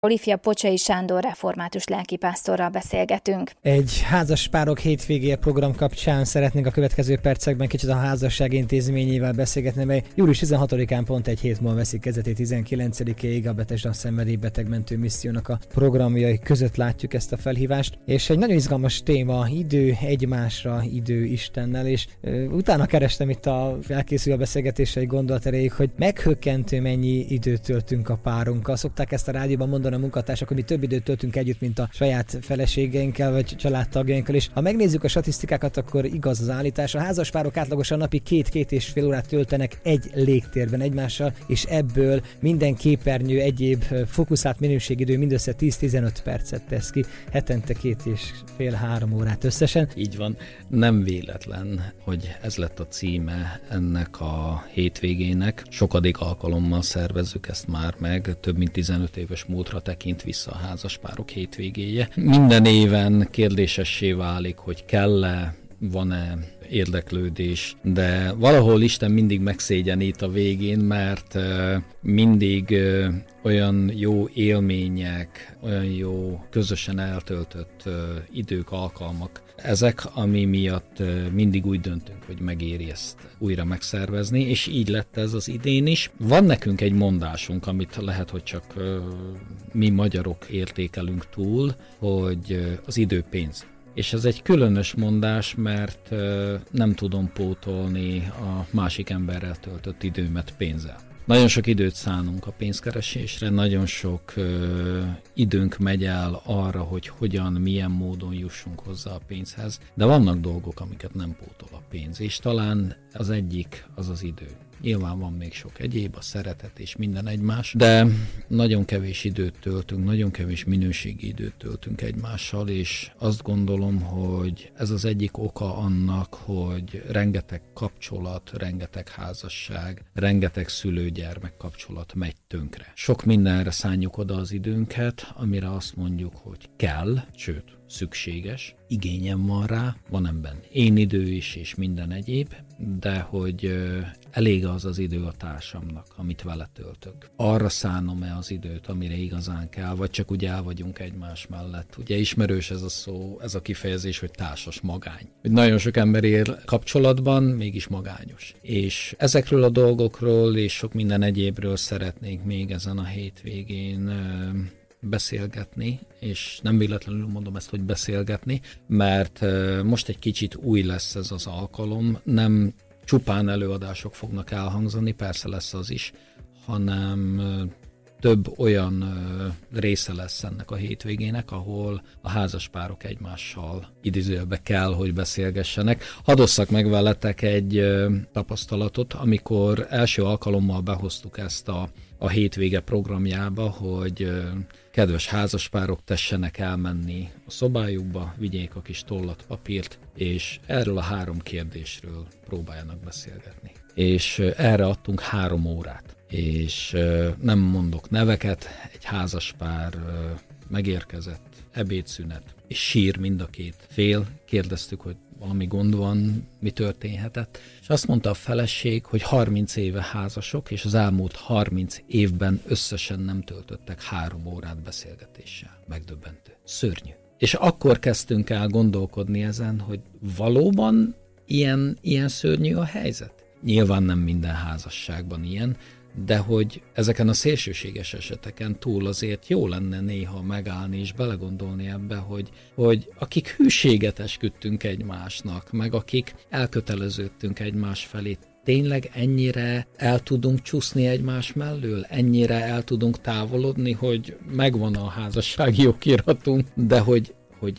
Ifja Pocsai Sándor református lelkipásztorral beszélgetünk. Egy házaspárok hétvégéje program kapcsán szeretnénk a következő percekben kicsit a házasság intézményével beszélgetni, mely július 16-án pont egy hét múlva veszik kezdetét, 19-ig a Betesda Szenvedély Betegmentő Missziónak a programjai között látjuk ezt a felhívást. És egy nagyon izgalmas téma, idő egymásra, idő Istennel, és utána kerestem itt a felkészülő beszélgetései gondolat erejéig, hogy meghökkentő mennyi időt töltünk a párunkkal. Szokták ezt a rádióban mondani a munkatársak, hogy mi több időt töltünk együtt, mint a saját feleségeinkkel vagy családtagjainkkal, és ha megnézzük a statisztikákat, akkor igaz az állítás. A házaspárok átlagosan napi 2-2,5 órát töltenek egy légtérben egymással, és ebből minden képernyő, egyéb fókuszált minőségidő mindössze 10-15 percet tesz ki, hetente 2,5-3 órát összesen. Így van, nem véletlen, hogy ez lett a címe ennek a hétvégének. Sokadik alkalommal szervezzük ezt már meg, több mint 15 éves múltra tekint vissza a házaspárok hétvégéje. Minden éven kérdésessé válik, hogy kell-e, van-e érdeklődés, de valahol Isten mindig megszégyenít a végén, mert mindig olyan jó élmények, olyan jó közösen eltöltött idők, alkalmak ezek, ami miatt mindig úgy döntünk, hogy megéri ezt újra megszervezni, és így lett ez az idén is. Van nekünk egy mondásunk, amit lehet, hogy csak mi magyarok értékelünk túl, hogy az idő pénz. És ez egy különös mondás, mert nem tudom pótolni a másik emberrel töltött időmet pénzzel. Nagyon sok időt szánunk a pénzkeresésre, nagyon sok időnk megy el arra, hogy hogyan, milyen módon jussunk hozzá a pénzhez, de vannak dolgok, amiket nem pótol a pénz, és talán az egyik az az idő. Nyilván van még sok egyéb, a szeretet és minden egymás, de nagyon kevés időt töltünk, nagyon kevés minőségi időt töltünk egymással, és azt gondolom, hogy ez az egyik oka annak, hogy rengeteg kapcsolat, rengeteg házasság, rengeteg szülő-gyermek kapcsolat megy tönkre. Sok mindenre szánjuk oda az időnket, amire azt mondjuk, hogy kell, sőt, szükséges, igényem van rá, van ebben én idő is, és minden egyéb, de hogy elég az az idő a társamnak, amit vele töltök. Arra szánom-e az időt, amire igazán kell, vagy csak úgy el vagyunk egymás mellett. Ugye ismerős ez a szó, ez a kifejezés, hogy társas magány. Hogy nagyon sok ember él kapcsolatban, mégis magányos. És ezekről a dolgokról és sok minden egyébről szeretnénk még ezen a hétvégén beszélgetni, és nem véletlenül mondom ezt, hogy beszélgetni, mert most egy kicsit új lesz ez az alkalom, nem csupán előadások fognak elhangzani, persze lesz az is, hanem több olyan része lesz ennek a hétvégének, ahol a házaspárok egymással idézőjelbe kell, hogy beszélgessenek. Hadd osszak meg veletek egy tapasztalatot, amikor első alkalommal behoztuk ezt a hétvége programjába, hogy kedves házaspárok tessenek elmenni a szobájukba, vigyék a kis tollat, papírt, és erről a 3 kérdésről próbáljanak beszélgetni. És erre adtunk 3 órát. És nem mondok neveket, egy házaspár megérkezett, ebédszünet, és sír mind a 2 fél. Kérdeztük, hogy valami gond van, mi történhetett. És azt mondta a feleség, hogy 30 éve házasok, és az elmúlt 30 évben összesen nem töltöttek 3 órát beszélgetéssel. Megdöbbentő. Szörnyű. És akkor kezdtünk el gondolkodni ezen, hogy valóban ilyen szörnyű a helyzet. Nyilván nem minden házasságban ilyen, de hogy ezeken a szélsőséges eseteken túl azért jó lenne néha megállni és belegondolni ebbe, hogy akik hűséget esküdtünk egymásnak, meg akik elköteleződtünk egymás felé, tényleg ennyire el tudunk csúszni egymás mellől, ennyire el tudunk távolodni, hogy megvan a házassági okiratunk, de hogy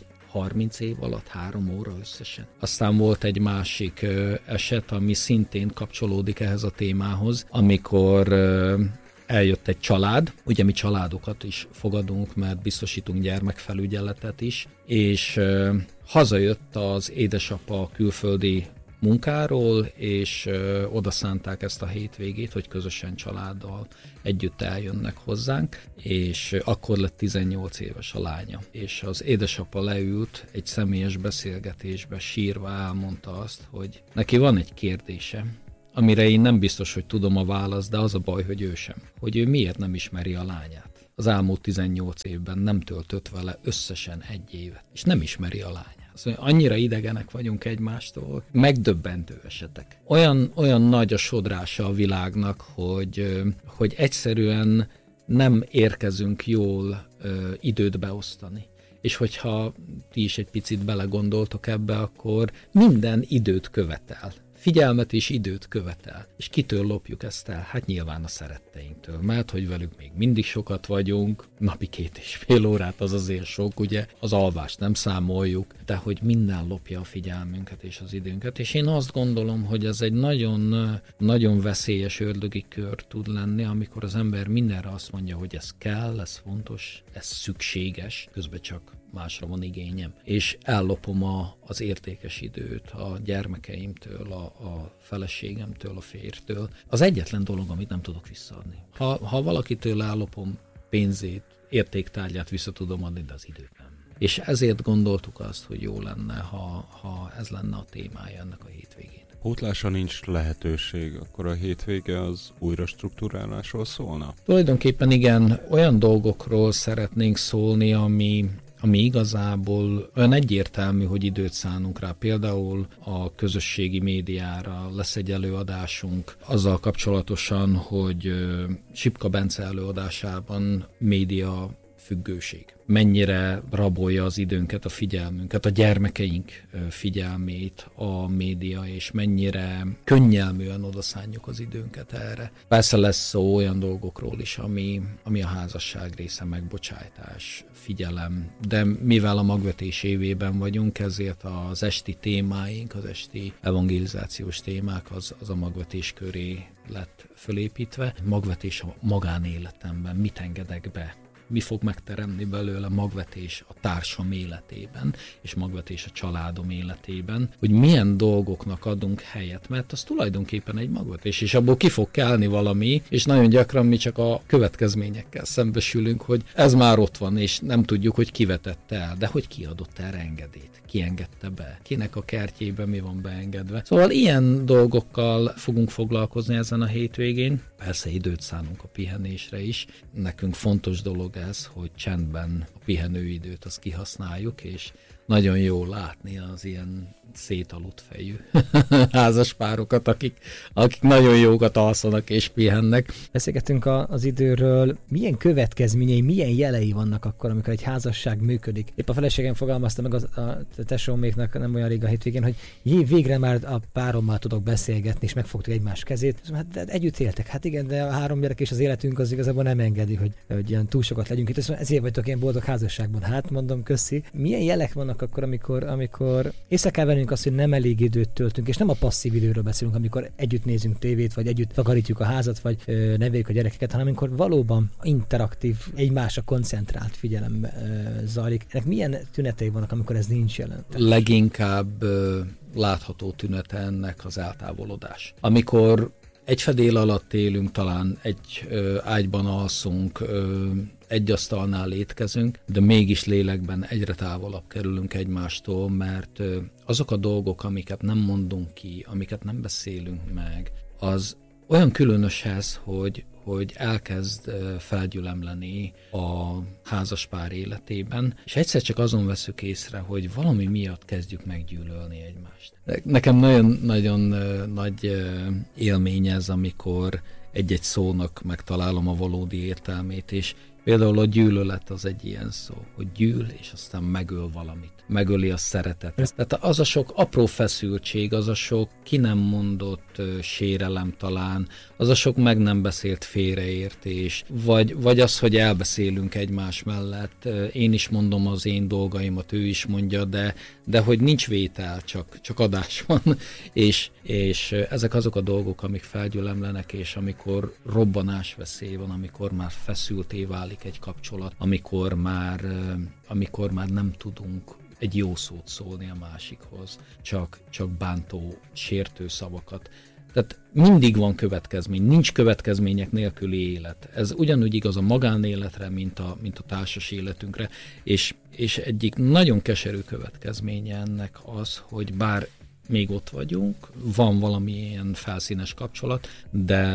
30 év alatt 3 óra összesen. Aztán volt egy másik eset, ami szintén kapcsolódik ehhez a témához, amikor eljött egy család, ugye mi családokat is fogadunk, mert biztosítunk gyermekfelügyeletet is, és hazajött az édesapa külföldi munkáról, és oda szánták ezt a hétvégét, hogy közösen családdal együtt eljönnek hozzánk, és akkor lett 18 éves a lánya. És az édesapa leült egy személyes beszélgetésbe, sírva elmondta azt, hogy neki van egy kérdése, amire én nem biztos, hogy tudom a választ, de az a baj, hogy ő sem. Hogy ő miért nem ismeri a lányát. az elmúlt 18 évben nem töltött vele összesen 1 évet, és nem ismeri a lányát. Szóval annyira idegenek vagyunk egymástól, megdöbbentő esetek. Olyan nagy a sodrása a világnak, hogy egyszerűen nem érkezünk jól időt beosztani. És hogyha ti is egy picit belegondoltok ebbe, akkor minden időt követel. Figyelmet és időt követel. És kitől lopjuk ezt el? Hát nyilván a szeretteinktől. Mert hogy velük még mindig sokat vagyunk, napi 2,5 órát az azért sok, ugye, az alvást nem számoljuk, de hogy minden lopja a figyelmünket és az időnket. És én azt gondolom, hogy ez egy nagyon, nagyon veszélyes ördögi kör tud lenni, amikor az ember mindenre azt mondja, hogy ez kell, ez fontos, ez szükséges, közben csak másra van igényem. És ellopom az értékes időt a gyermekeimtől, a feleségemtől, a férjtől. Az egyetlen dolog, amit nem tudok visszaadni. Ha valakitől ellopom pénzét, értéktárgyát vissza tudom adni, de az időt nem. És ezért gondoltuk azt, hogy jó lenne, ha ez lenne a témája ennek a hétvégén. Pótlásra nincs lehetőség, akkor a hétvége az újra struktúrálásról szólna? Tulajdonképpen igen, olyan dolgokról szeretnénk szólni, ami igazából olyan egyértelmű, hogy időt szánunk rá. Például a közösségi médiára lesz egy előadásunk azzal kapcsolatosan, hogy Sipka Bence előadásában média függőség. Mennyire rabolja az időnket, a figyelmünket, a gyermekeink figyelmét a média, és mennyire könnyelműen odaszánjuk az időnket erre. Persze lesz szó olyan dolgokról is, ami a házasság része, megbocsájtás, figyelem, de mivel a magvetés évében vagyunk, ezért az esti témáink, az esti evangelizációs témák az a magvetés köré lett fölépítve. Magvetés a magánéletemben, mit engedek be? Mi fog megteremni belőle magvetés a társam életében, és magvetés a családom életében, hogy milyen dolgoknak adunk helyet, mert az tulajdonképpen egy magvetés, és abból ki fog kelni valami, és nagyon gyakran mi csak a következményekkel szembesülünk, hogy ez már ott van, és nem tudjuk, hogy ki vetette el, de hogy ki adott erre engedélyt, ki engedte be, kinek a kertjében mi van beengedve. Szóval ilyen dolgokkal fogunk foglalkozni ezen a hétvégén. Persze időt szánunk a pihenésre is. Nekünk fontos dolog ez, hogy csendben a pihenőidőt azt kihasználjuk, és nagyon jó látni az ilyen szétaludt fejű házaspárokat, akik nagyon jókat alszanak és pihennek. Beszélgetünk az időről. Milyen következményei, milyen jelei vannak akkor, amikor egy házasság működik? Épp a feleségem fogalmazta meg a tesóméknak nem olyan rég a hétvégén, hogy végre már a párommal tudok beszélgetni, és megfogtuk egymás kezét. Hát együtt éltek. Hát igen, de a 3 gyerek és az életünk az igazából nem engedi, hogy ilyen túl sokat legyünk itt. Ezért vagytok ilyen boldog házasságban. Hát mondom, köszi. Milyen jelek vannak akkor, amikor észre kell vennünk azt, hogy nem elég időt töltünk, és nem a passzív időről beszélünk, amikor együtt nézünk tévét, vagy együtt takarítjuk a házat, vagy neveljük a gyerekeket, hanem amikor valóban interaktív, egymásra koncentrált figyelem zajlik. Ennek milyen tünetei vannak, amikor ez nincs jelen? Leginkább látható tünete ennek az eltávolodás. Amikor egy fedél alatt élünk, talán egy ágyban alszunk, egy asztalnál étkezünk, de mégis lélekben egyre távolabb kerülünk egymástól, mert azok a dolgok, amiket nem mondunk ki, amiket nem beszélünk meg, az olyan különös ez, hogy elkezd felgyülemleni a házaspár életében, és egyszer csak azon veszük észre, hogy valami miatt kezdjük meggyűlölni egymást. Nekem nagyon nagy élmény ez, amikor egy-egy szónak megtalálom a valódi értelmét, és például a gyűlölet az egy ilyen szó, hogy gyűl, és aztán megöl valamit. Megöli a szeretetet. Tehát az a sok apró feszültség, az a sok ki nem mondott sérelem talán, az a sok meg nem beszélt félreértés, vagy az, hogy elbeszélünk egymás mellett. Én is mondom az én dolgaimat, ő is mondja, de hogy nincs vétel, csak adás van. És ezek azok a dolgok, amik felgyülemlenek, és amikor robbanásveszély van, amikor már feszülté válik egy kapcsolat, amikor már nem tudunk egy jó szót szólni a másikhoz, csak bántó, sértő szavakat. Tehát mindig van következmény, nincs következmények nélküli élet. Ez ugyanúgy igaz a magánéletre, mint a társas életünkre, és egyik nagyon keserű következménye ennek az, hogy bár még ott vagyunk, van valami ilyen felszínes kapcsolat, de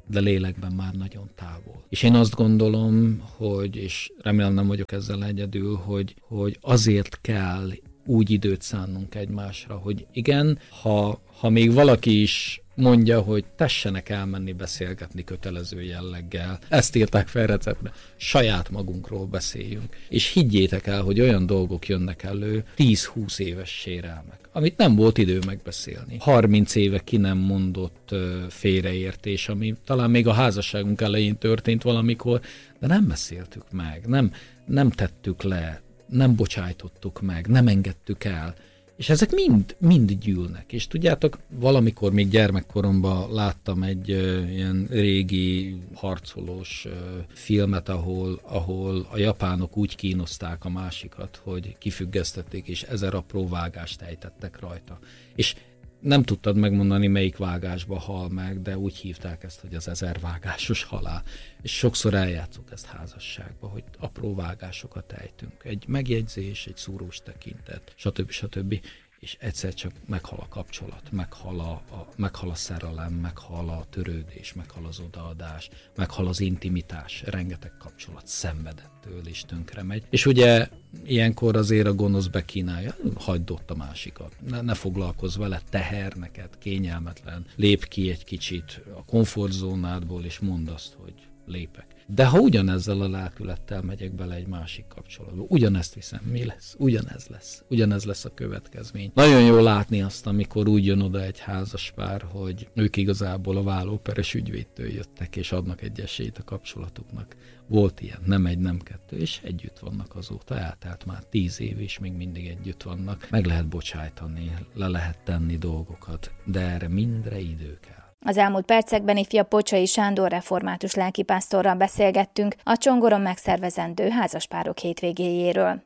de lélekben már nagyon távol. És én azt gondolom, hogy, és remélem nem vagyok ezzel egyedül, hogy azért kell úgy időt szánnunk egymásra, hogy igen, ha még valaki is mondja, hogy tessenek elmenni beszélgetni kötelező jelleggel. Ezt írták fel receptre. Saját magunkról beszéljünk. És higgyétek el, hogy olyan dolgok jönnek elő, 10-20 éves sérelmek, amit nem volt idő megbeszélni. 30 éve ki nem mondott félreértés, ami talán még a házasságunk elején történt valamikor, de nem beszéltük meg, nem tettük le, nem bocsájtottuk meg, nem engedtük el. És ezek mind gyűlnek. És tudjátok, valamikor még gyermekkoromban láttam egy ilyen régi harcolós filmet, ahol a japánok úgy kínozták a másikat, hogy kifüggesztették, és 1000 apró vágást ejtettek rajta. És nem tudtad megmondani, melyik vágásba hal meg, de úgy hívták ezt, hogy az 1000 vágásos halál. És sokszor eljátszunk ezt házasságba, hogy apró vágásokat ejtünk. Egy megjegyzés, egy szúrós tekintet, stb. És egyszer csak meghal a kapcsolat, meghal a szerelem, meghal a törődés, meghal az odaadás, meghal az intimitás, rengeteg kapcsolat szenvedettől is tönkre megy. És ugye ilyenkor azért a gonosz bekínálja, hagyd ott a másikat, ne foglalkozz vele, teher neked, kényelmetlen, lépj ki egy kicsit a komfortzónádból, és mondd azt, hogy lépek. De ha ugyanezzel a lelkülettel megyek bele egy másik kapcsolatba, ugyanezt viszem, mi lesz? Ugyanez lesz a következmény. Nagyon jó látni azt, amikor úgy jön oda egy házaspár, hogy ők igazából a vállóperes ügyvédtől jöttek, és adnak egy esélyt a kapcsolatuknak. Volt ilyen, nem egy, nem kettő, és együtt vannak azóta, eltelt már 10 év, és még mindig együtt vannak. Meg lehet bocsájtani, le lehet tenni dolgokat, de erre mindre idő kell. Az elmúlt percekben ifja Pocsai Sándor református lelkipásztorral beszélgettünk a Csongoron megszervezendő házaspárok hétvégéjéről.